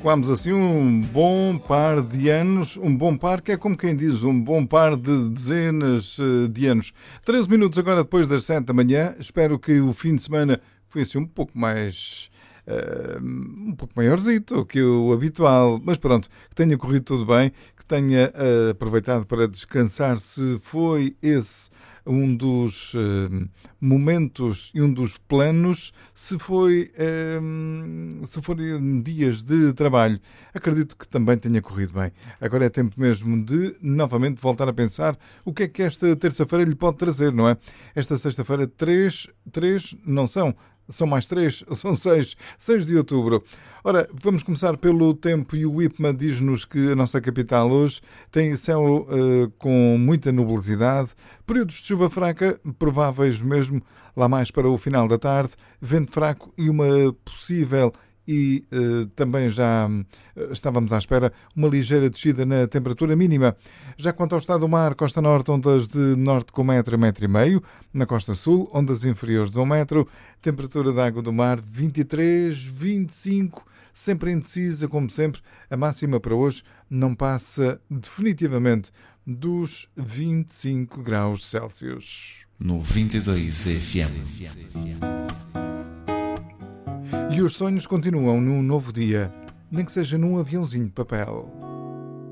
calculámos assim um bom par de anos, um bom par que é como quem diz, um bom par de dezenas de anos. 13 minutos agora depois das 7 da manhã. Espero que o fim de semana foi assim um pouco mais... um pouco maiorzito que o habitual, mas pronto, que tenha corrido tudo bem, que tenha aproveitado para descansar, se foi esse um dos momentos e um dos planos, se forem dias de trabalho. Acredito que também tenha corrido bem. Agora é tempo mesmo de novamente voltar a pensar o que é que esta terça-feira lhe pode trazer, não é? Esta sexta-feira, três não são mais 3, são 6 de outubro. Ora, vamos começar pelo tempo e o IPMA diz-nos que a nossa capital hoje tem céu com muita nubosidade, períodos de chuva fraca, prováveis mesmo lá mais para o final da tarde, vento fraco e uma possível e também já estávamos à espera uma ligeira descida na temperatura mínima. Já quanto ao estado do mar, costa norte, ondas de norte com 1,5 m, na costa sul, ondas inferiores de 1 metro, temperatura da água do mar 23, 25, sempre indecisa, como sempre. A máxima para hoje não passa definitivamente dos 25 graus Celsius. 92 FM. E os sonhos continuam num novo dia, nem que seja num aviãozinho de papel.